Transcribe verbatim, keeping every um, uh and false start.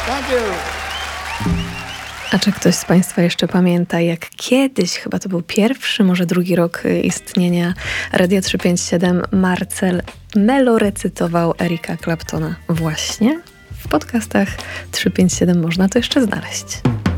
Thank you. A czy ktoś z Państwa jeszcze pamięta, jak kiedyś, chyba to był pierwszy, może drugi rok istnienia Radia trzysta pięćdziesiąt siedem, Marcel melorecytował Erika Claptona? Właśnie w podcastach trzysta pięćdziesiąt siedem można to jeszcze znaleźć.